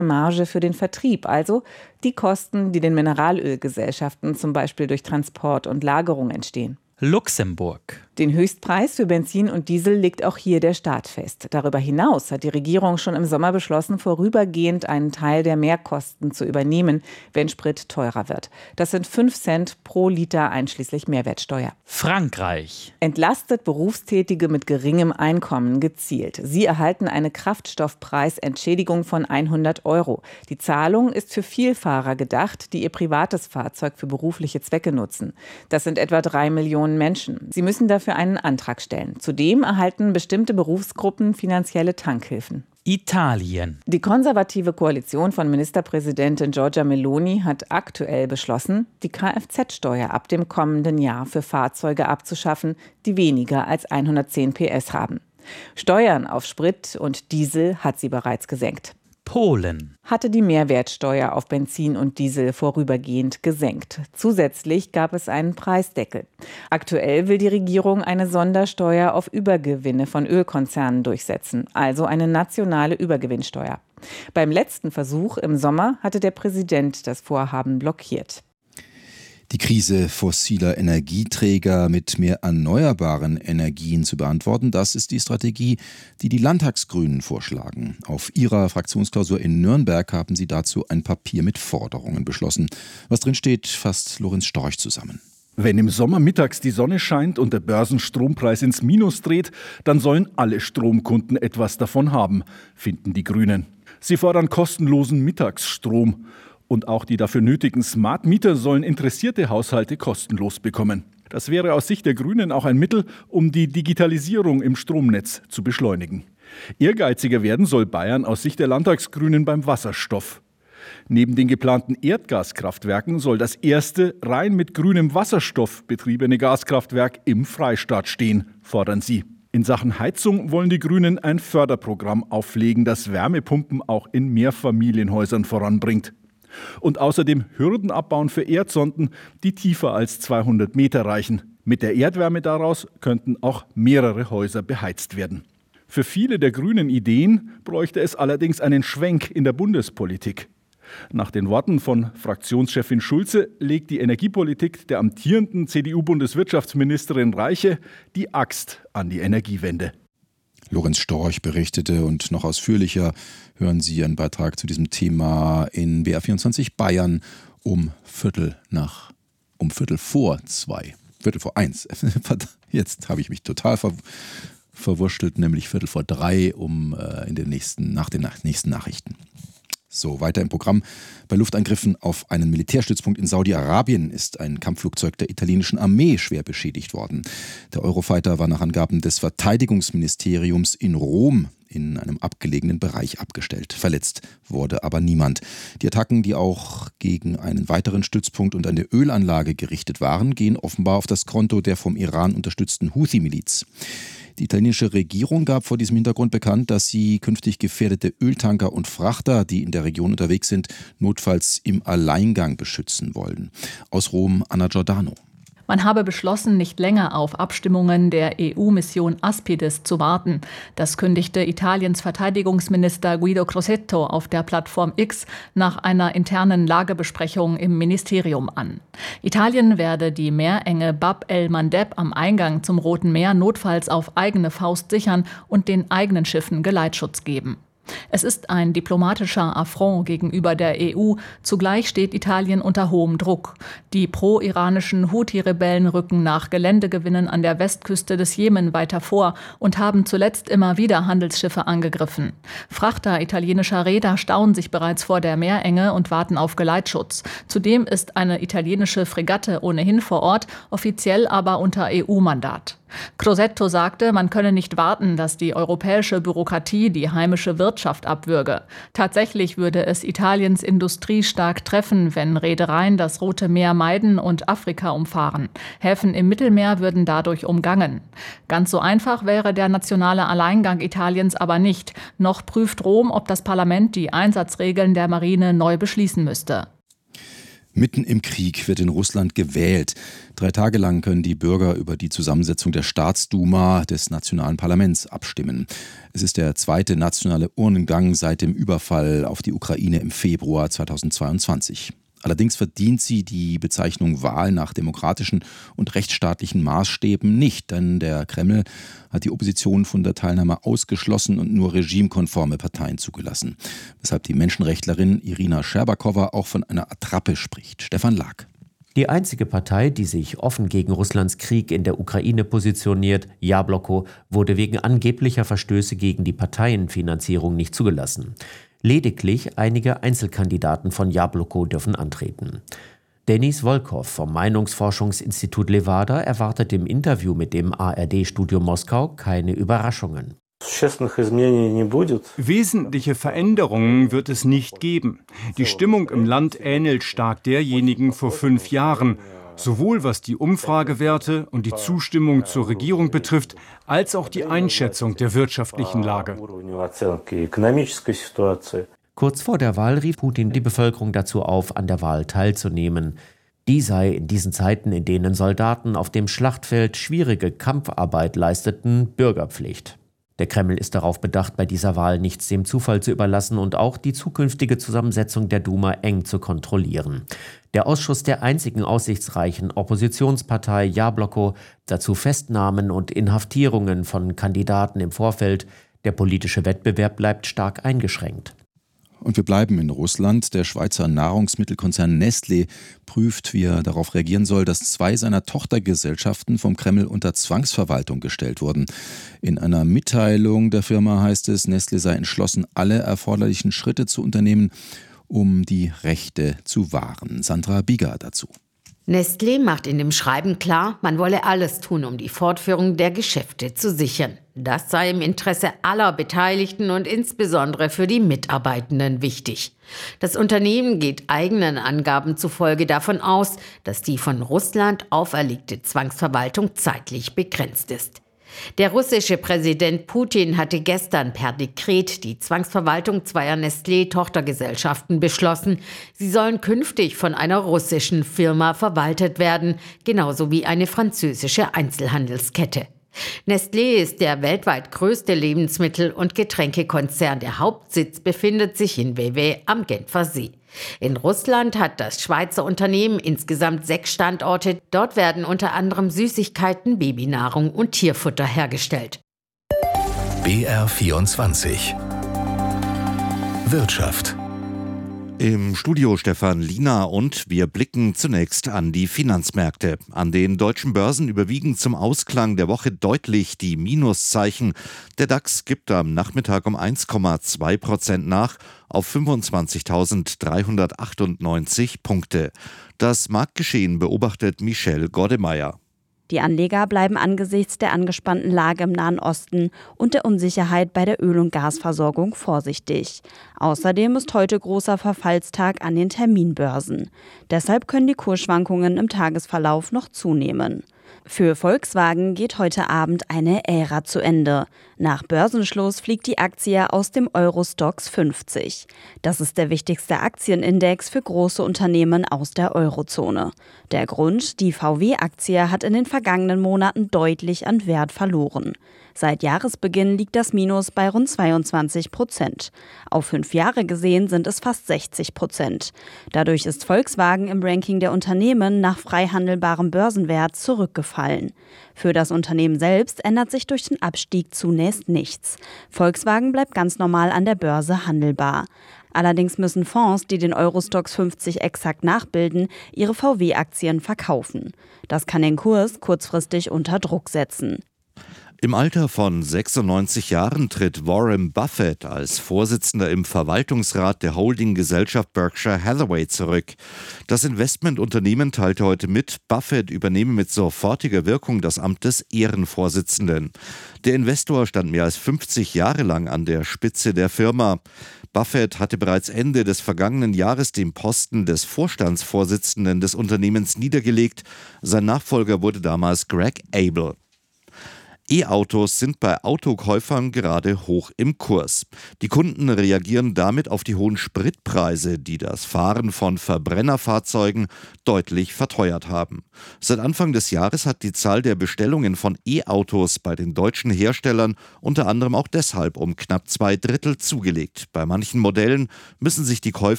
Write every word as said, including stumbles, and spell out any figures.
Marge für den Vertrieb, also die Kosten, die den Mineralölgesellschaften zum Beispiel durch Transport und Lagerung entstehen. Luxemburg. Den Höchstpreis für Benzin und Diesel legt auch hier der Staat fest. Darüber hinaus hat die Regierung schon im Sommer beschlossen, vorübergehend einen Teil der Mehrkosten zu übernehmen, wenn Sprit teurer wird. Das sind fünf Cent pro Liter einschließlich Mehrwertsteuer. Frankreich. Entlastet Berufstätige mit geringem Einkommen gezielt. Sie erhalten eine Kraftstoffpreisentschädigung von hundert Euro. Die Zahlung ist für Vielfahrer gedacht, die ihr privates Fahrzeug für berufliche Zwecke nutzen. Das sind etwa drei Millionen Menschen. Sie müssen dafür einen Antrag stellen. Zudem erhalten bestimmte Berufsgruppen finanzielle Tankhilfen. Italien. Die konservative Koalition von Ministerpräsidentin Giorgia Meloni hat aktuell beschlossen, die Kfz-Steuer ab dem kommenden Jahr für Fahrzeuge abzuschaffen, die weniger als hundertzehn P S haben. Steuern auf Sprit und Diesel hat sie bereits gesenkt. Polen hatte die Mehrwertsteuer auf Benzin und Diesel vorübergehend gesenkt. Zusätzlich gab es einen Preisdeckel. Aktuell will die Regierung eine Sondersteuer auf Übergewinne von Ölkonzernen durchsetzen, also eine nationale Übergewinnsteuer. Beim letzten Versuch im Sommer hatte der Präsident das Vorhaben blockiert. Die Krise fossiler Energieträger mit mehr erneuerbaren Energien zu beantworten, das ist die Strategie, die die Landtagsgrünen vorschlagen. Auf ihrer Fraktionsklausur in Nürnberg haben sie dazu ein Papier mit Forderungen beschlossen. Was drin steht, fasst Lorenz Storch zusammen. Wenn im Sommer mittags die Sonne scheint und der Börsenstrompreis ins Minus dreht, dann sollen alle Stromkunden etwas davon haben, finden die Grünen. Sie fordern kostenlosen Mittagsstrom. Und auch die dafür nötigen Smart Meter sollen interessierte Haushalte kostenlos bekommen. Das wäre aus Sicht der Grünen auch ein Mittel, um die Digitalisierung im Stromnetz zu beschleunigen. Ehrgeiziger werden soll Bayern aus Sicht der Landtagsgrünen beim Wasserstoff. Neben den geplanten Erdgaskraftwerken soll das erste rein mit grünem Wasserstoff betriebene Gaskraftwerk im Freistaat stehen, fordern sie. In Sachen Heizung wollen die Grünen ein Förderprogramm auflegen, das Wärmepumpen auch in Mehrfamilienhäusern voranbringt. Und außerdem Hürden abbauen für Erdsonden, die tiefer als zweihundert Meter reichen. Mit der Erdwärme daraus könnten auch mehrere Häuser beheizt werden. Für viele der grünen Ideen bräuchte es allerdings einen Schwenk in der Bundespolitik. Nach den Worten von Fraktionschefin Schulze legt die Energiepolitik der amtierenden C D U-Bundeswirtschaftsministerin Reiche die Axt an die Energiewende. Lorenz Storch berichtete und noch ausführlicher hören Sie einen Beitrag zu diesem Thema in B R vierundzwanzig Bayern um Viertel nach, um Viertel vor zwei, Viertel vor eins. Jetzt habe ich mich total ver, verwurschtelt, nämlich Viertel vor drei um äh, in den nächsten, nach den nächsten Nachrichten. So, weiter im Programm. Bei Luftangriffen auf einen Militärstützpunkt in Saudi-Arabien ist ein Kampfflugzeug der italienischen Armee schwer beschädigt worden. Der Eurofighter war nach Angaben des Verteidigungsministeriums in Rom in einem abgelegenen Bereich abgestellt. Verletzt wurde aber niemand. Die Attacken, die auch gegen einen weiteren Stützpunkt und eine Ölanlage gerichtet waren, gehen offenbar auf das Konto der vom Iran unterstützten Houthi-Miliz. Die italienische Regierung gab vor diesem Hintergrund bekannt, dass sie künftig gefährdete Öltanker und Frachter, die in der Region unterwegs sind, notfalls im Alleingang beschützen wollen. Aus Rom, Anna Giordano. Man habe beschlossen, nicht länger auf Abstimmungen der E U-Mission Aspides zu warten. Das kündigte Italiens Verteidigungsminister Guido Crosetto auf der Plattform X nach einer internen Lagebesprechung im Ministerium an. Italien werde die Meerenge Bab el-Mandeb am Eingang zum Roten Meer notfalls auf eigene Faust sichern und den eigenen Schiffen Geleitschutz geben. Es ist ein diplomatischer Affront gegenüber der E U. Zugleich steht Italien unter hohem Druck. Die pro-iranischen Houthi-Rebellen rücken nach Geländegewinnen an der Westküste des Jemen weiter vor und haben zuletzt immer wieder Handelsschiffe angegriffen. Frachter italienischer Reeder stauen sich bereits vor der Meerenge und warten auf Geleitschutz. Zudem ist eine italienische Fregatte ohnehin vor Ort, offiziell aber unter E U-Mandat. Crosetto sagte, man könne nicht warten, dass die europäische Bürokratie die heimische Wirtschaft abwürge. Tatsächlich würde es Italiens Industrie stark treffen, wenn Reedereien das Rote Meer meiden und Afrika umfahren. Häfen im Mittelmeer würden dadurch umgangen. Ganz so einfach wäre der nationale Alleingang Italiens aber nicht. Noch prüft Rom, ob das Parlament die Einsatzregeln der Marine neu beschließen müsste. Mitten im Krieg wird in Russland gewählt. Drei Tage lang können die Bürger über die Zusammensetzung der Staatsduma, des nationalen Parlaments, abstimmen. Es ist der zweite nationale Urnengang seit dem Überfall auf die Ukraine im Februar zweitausendzweiundzwanzig. Allerdings verdient sie die Bezeichnung Wahl nach demokratischen und rechtsstaatlichen Maßstäben nicht, denn der Kreml hat die Opposition von der Teilnahme ausgeschlossen und nur regimekonforme Parteien zugelassen. Weshalb die Menschenrechtlerin Irina Scherbakowa auch von einer Attrappe spricht. Stefan Lag. Die einzige Partei, die sich offen gegen Russlands Krieg in der Ukraine positioniert, Jabloko, wurde wegen angeblicher Verstöße gegen die Parteienfinanzierung nicht zugelassen. Lediglich einige Einzelkandidaten von Jabloko dürfen antreten. Denis Volkov vom Meinungsforschungsinstitut Levada erwartet im Interview mit dem A R D-Studio Moskau keine Überraschungen. Wesentliche Veränderungen wird es nicht geben. Die Stimmung im Land ähnelt stark derjenigen vor fünf Jahren, sowohl was die Umfragewerte und die Zustimmung zur Regierung betrifft, als auch die Einschätzung der wirtschaftlichen Lage. Kurz vor der Wahl rief Putin die Bevölkerung dazu auf, an der Wahl teilzunehmen. Die sei in diesen Zeiten, in denen Soldaten auf dem Schlachtfeld schwierige Kampfarbeit leisteten, Bürgerpflicht. Der Kreml ist darauf bedacht, bei dieser Wahl nichts dem Zufall zu überlassen und auch die zukünftige Zusammensetzung der Duma eng zu kontrollieren. Der Ausschuss der einzigen aussichtsreichen Oppositionspartei Jabloko, dazu Festnahmen und Inhaftierungen von Kandidaten im Vorfeld. Der politische Wettbewerb bleibt stark eingeschränkt. Und wir bleiben in Russland. Der Schweizer Nahrungsmittelkonzern Nestlé prüft, wie er darauf reagieren soll, dass zwei seiner Tochtergesellschaften vom Kreml unter Zwangsverwaltung gestellt wurden. In einer Mitteilung der Firma heißt es, Nestlé sei entschlossen, alle erforderlichen Schritte zu unternehmen, um die Rechte zu wahren. Sandra Bieger dazu. Nestlé macht in dem Schreiben klar, man wolle alles tun, um die Fortführung der Geschäfte zu sichern. Das sei im Interesse aller Beteiligten und insbesondere für die Mitarbeitenden wichtig. Das Unternehmen geht eigenen Angaben zufolge davon aus, dass die von Russland auferlegte Zwangsverwaltung zeitlich begrenzt ist. Der russische Präsident Putin hatte gestern per Dekret die Zwangsverwaltung zweier Nestlé-Tochtergesellschaften beschlossen. Sie sollen künftig von einer russischen Firma verwaltet werden, genauso wie eine französische Einzelhandelskette. Nestlé ist der weltweit größte Lebensmittel- und Getränkekonzern. Der Hauptsitz befindet sich in Vevey am Genfer See. In Russland hat das Schweizer Unternehmen insgesamt sechs Standorte. Dort werden unter anderem Süßigkeiten, Babynahrung und Tierfutter hergestellt. B R vierundzwanzig Wirtschaft. Im Studio Stefan Lina und wir blicken zunächst an die Finanzmärkte. An den deutschen Börsen überwiegen zum Ausklang der Woche deutlich die Minuszeichen. Der DAX gibt am Nachmittag um eins Komma zwei Prozent nach auf fünfundzwanzigtausenddreihundertachtundneunzig Punkte. Das Marktgeschehen beobachtet Michelle Goddemeyer. Die Anleger bleiben angesichts der angespannten Lage im Nahen Osten und der Unsicherheit bei der Öl- und Gasversorgung vorsichtig. Außerdem ist heute großer Verfallstag an den Terminbörsen. Deshalb können die Kursschwankungen im Tagesverlauf noch zunehmen. Für Volkswagen geht heute Abend eine Ära zu Ende. Nach Börsenschluss fliegt die Aktie aus dem Euro-Stoxx fünfzig. Das ist der wichtigste Aktienindex für große Unternehmen aus der Eurozone. Der Grund, die V W-Aktie hat in den vergangenen Monaten deutlich an Wert verloren. Seit Jahresbeginn liegt das Minus bei rund zweiundzwanzig Prozent. Auf fünf Jahre gesehen sind es fast sechzig Prozent. Dadurch ist Volkswagen im Ranking der Unternehmen nach frei handelbarem Börsenwert zurückgefallen. Für das Unternehmen selbst ändert sich durch den Abstieg zunächst nichts. Volkswagen bleibt ganz normal an der Börse handelbar. Allerdings müssen Fonds, die den Euro-Stoxx fünfzig exakt nachbilden, ihre V W-Aktien verkaufen. Das kann den Kurs kurzfristig unter Druck setzen. Im Alter von sechsundneunzig Jahren tritt Warren Buffett als Vorsitzender im Verwaltungsrat der Holdinggesellschaft Berkshire Hathaway zurück. Das Investmentunternehmen teilte heute mit, Buffett übernehme mit sofortiger Wirkung das Amt des Ehrenvorsitzenden. Der Investor stand mehr als fünfzig Jahre lang an der Spitze der Firma. Buffett hatte bereits Ende des vergangenen Jahres den Posten des Vorstandsvorsitzenden des Unternehmens niedergelegt. Sein Nachfolger wurde damals Greg Abel. E-Autos sind bei Autokäufern gerade hoch im Kurs. Die Kunden reagieren damit auf die hohen Spritpreise, die das Fahren von Verbrennerfahrzeugen deutlich verteuert haben. Seit Anfang des Jahres hat die Zahl der Bestellungen von E-Autos bei den deutschen Herstellern unter anderem auch deshalb um knapp zwei Drittel zugelegt. Bei manchen Modellen müssen sich die Käufer